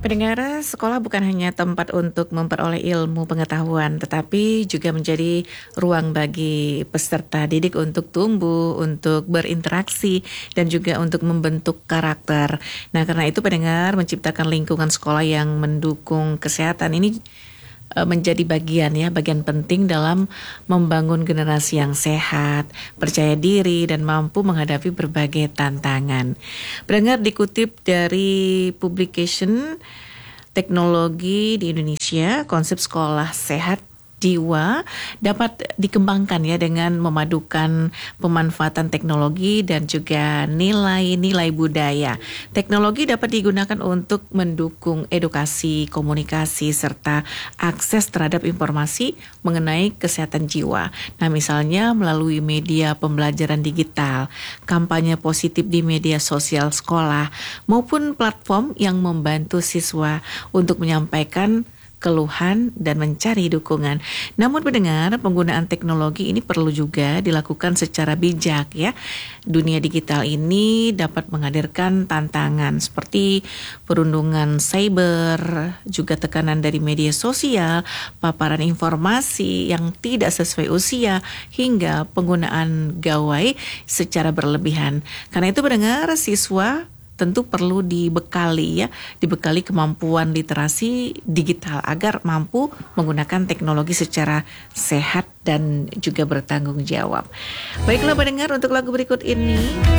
Pendengar, sekolah bukan hanya tempat untuk memperoleh ilmu pengetahuan, tetapi juga menjadi ruang bagi peserta didik untuk tumbuh, untuk berinteraksi, dan juga untuk membentuk karakter. Nah, karena itu pendengar, menciptakan lingkungan sekolah yang mendukung kesehatan ini menjadi bagian penting dalam membangun generasi yang sehat, percaya diri, dan mampu menghadapi berbagai tantangan. Pendengar, dikutip dari publication Teknologi di Indonesia, konsep sekolah sehat jiwa dapat dikembangkan ya dengan memadukan pemanfaatan teknologi dan juga nilai-nilai budaya. Teknologi dapat digunakan untuk mendukung edukasi, komunikasi, serta akses terhadap informasi mengenai kesehatan jiwa. Nah, misalnya melalui media pembelajaran digital, kampanye positif di media sosial sekolah, maupun platform yang membantu siswa untuk menyampaikan keluhan dan mencari dukungan. Namun pendengar, penggunaan teknologi ini perlu juga dilakukan secara bijak ya. Dunia digital ini dapat menghadirkan tantangan seperti perundungan cyber, juga tekanan dari media sosial, paparan informasi yang tidak sesuai usia, hingga penggunaan gawai secara berlebihan. Karena itu pendengar, siswa tentu perlu dibekali kemampuan literasi digital agar mampu menggunakan teknologi secara sehat dan juga bertanggung jawab. Baiklah pendengar, untuk lagu berikut ini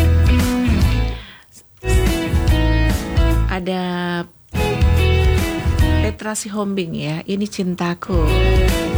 ada Petra Sihombing ya, Ini Cintaku.